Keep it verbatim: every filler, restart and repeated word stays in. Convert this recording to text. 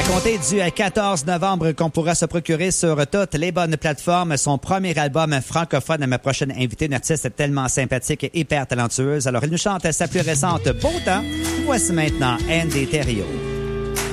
compter du quatorze novembre qu'on pourra se procurer sur toutes les bonnes plateformes. Son premier album francophone. Ma prochaine invitée, une artiste tellement sympathique et hyper talentueuse. Alors, elle nous chante sa plus récente Beau temps. Voici maintenant Andy Thériault.